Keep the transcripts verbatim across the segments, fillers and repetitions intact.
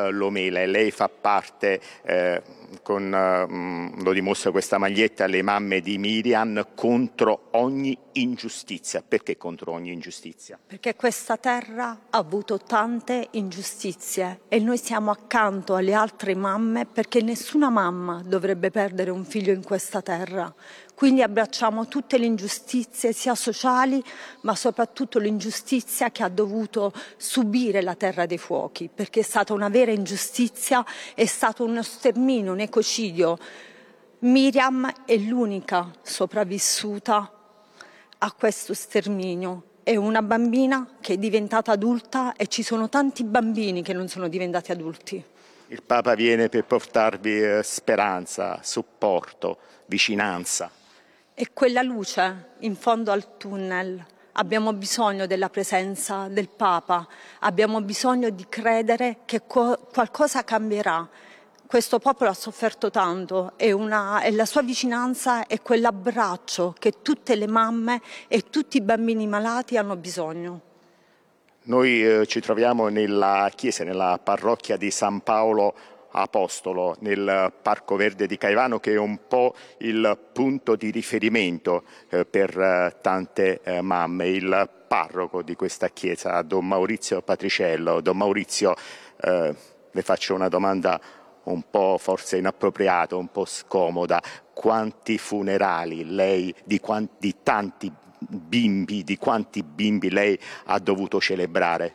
eh, Lomela, e lei fa parte, eh, con, eh, lo dimostra questa maglietta, le mamme di Miriam, contro ogni ingiustizia. Perché contro ogni ingiustizia? Perché questa terra ha avuto tante ingiustizie e noi siamo accanto alle altre mamme, perché nessuna mamma dovrebbe perdere un figlio in questa terra. Quindi abbracciamo tutte le ingiustizie, sia sociali, ma soprattutto l'ingiustizia che ha dovuto subire la Terra dei Fuochi, perché è stata una vera ingiustizia, è stato uno sterminio, un ecocidio. Miriam è l'unica sopravvissuta a questo sterminio. È una bambina che è diventata adulta e ci sono tanti bambini che non sono diventati adulti. Il Papa viene per portarvi eh, speranza, supporto, vicinanza. È quella luce in fondo al tunnel. Abbiamo bisogno della presenza del Papa, abbiamo bisogno di credere che qualcosa cambierà. Questo popolo ha sofferto tanto e, una, e la sua vicinanza è quell'abbraccio che tutte le mamme e tutti i bambini malati hanno bisogno. Noi eh, ci troviamo nella chiesa, nella parrocchia di San Paolo Apostolo, nel Parco Verde di Caivano, che è un po' il punto di riferimento eh, per eh, tante eh, mamme. Il parroco di questa chiesa, Don Maurizio Patriciello. Don Maurizio, eh, le faccio una domanda un po' forse inappropriata, un po' scomoda. Quanti funerali lei, di, quanti, di tanti bimbi, di quanti bimbi lei ha dovuto celebrare?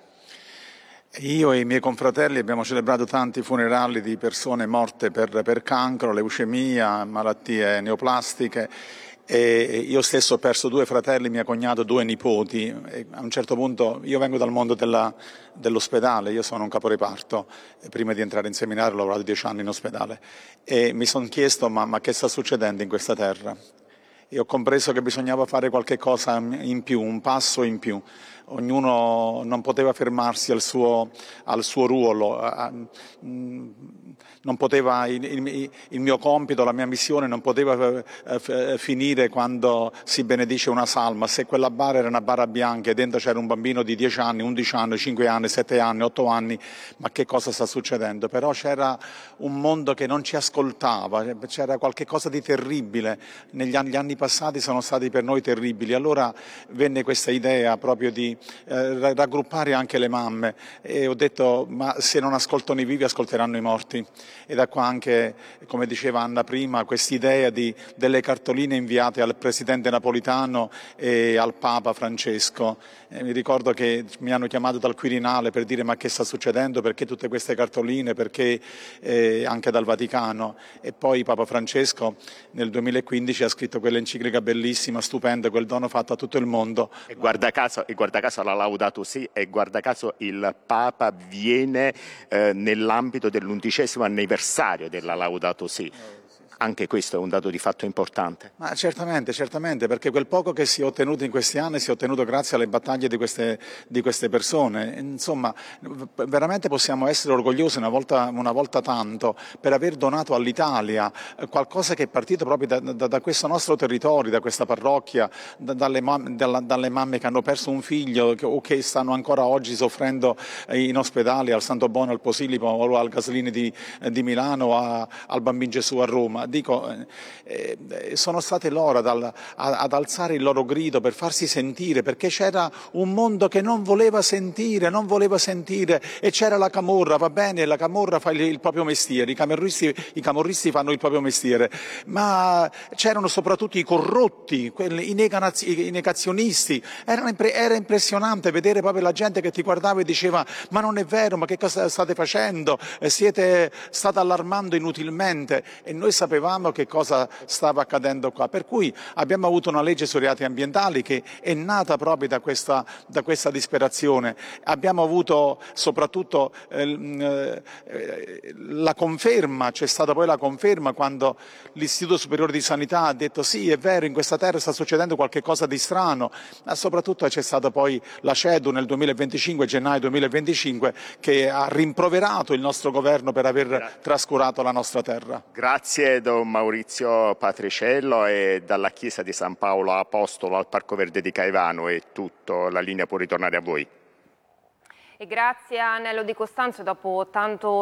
Io e i miei confratelli abbiamo celebrato tanti funerali di persone morte per, per cancro, leucemia, malattie neoplastiche. E io stesso ho perso due fratelli, mio cognato, due nipoti. E a un certo punto, io vengo dal mondo della, dell'ospedale, io sono un caporeparto, e prima di entrare in seminario ho lavorato dieci anni in ospedale e mi sono chiesto ma, ma che sta succedendo in questa terra? E ho compreso che bisognava fare qualche cosa in più, un passo in più. Ognuno non poteva fermarsi al suo, al suo ruolo, non poteva, il, il, il mio compito, la mia missione non poteva eh, finire quando si benedice una salma. Se quella bara era una bara bianca e dentro c'era un bambino di dieci anni, undici anni, cinque anni, sette anni, otto anni, ma che cosa sta succedendo? Però c'era un mondo che non ci ascoltava, c'era qualche cosa di terribile. Negli anni, gli anni passati sono stati per noi terribili. Allora venne questa idea proprio di Eh, raggruppare anche le mamme e ho detto ma se non ascoltano i vivi ascolteranno i morti, e da qua anche, come diceva Anna prima, quest'idea di, delle cartoline inviate al Presidente Napolitano e al Papa Francesco. Eh, mi ricordo che mi hanno chiamato dal Quirinale per dire ma che sta succedendo, perché tutte queste cartoline, perché eh, anche dal Vaticano, e poi Papa Francesco nel duemilaquindici ha scritto quell'enciclica bellissima, stupenda, quel dono fatto a tutto il mondo. E guarda caso, e guarda caso la Laudato Si, e guarda caso il Papa viene eh, nell'ambito dell'undicesimo anniversario della Laudato Si. Anche questo è un dato di fatto importante. Ma certamente, certamente, perché quel poco che si è ottenuto in questi anni si è ottenuto grazie alle battaglie di queste, di queste persone. Insomma, veramente possiamo essere orgogliosi una volta, una volta tanto per aver donato all'Italia qualcosa che è partito proprio da, da, da questo nostro territorio, da questa parrocchia, da, dalle, mamme, dalla, dalle mamme che hanno perso un figlio che, o che stanno ancora oggi soffrendo in ospedale, al Santo Bono, al Posillipo o al Gaslini di, di Milano, a, al Bambin Gesù a Roma. Dico, eh, sono state loro ad, a, ad alzare il loro grido per farsi sentire, perché c'era un mondo che non voleva sentire, non voleva sentire, e c'era la camorra, va bene, la camorra fa il, il proprio mestiere, i camorristi, i camorristi fanno il proprio mestiere, ma c'erano soprattutto i corrotti, quelli, i, negazio, i negazionisti. Era, era impressionante vedere proprio la gente che ti guardava e diceva ma non è vero, ma che cosa state facendo? Siete state allarmando inutilmente, e noi sapevamo che cosa stava accadendo qua, per cui abbiamo avuto una legge sui reati ambientali che è nata proprio da questa, da questa disperazione. Abbiamo avuto soprattutto eh, la conferma, c'è stata poi la conferma quando l'Istituto Superiore di Sanità ha detto sì, è vero, in questa terra sta succedendo qualche cosa di strano, ma soprattutto c'è stata poi la CEDU nel duemilaventicinque, gennaio duemilaventicinque, che ha rimproverato il nostro governo per aver trascurato la nostra terra. Grazie Don Maurizio Patriciello, e dalla chiesa di San Paolo Apostolo al Parco Verde di Caivano è tutto, la linea può ritornare a voi. E grazie a Nello Di Costanzo, dopo tanto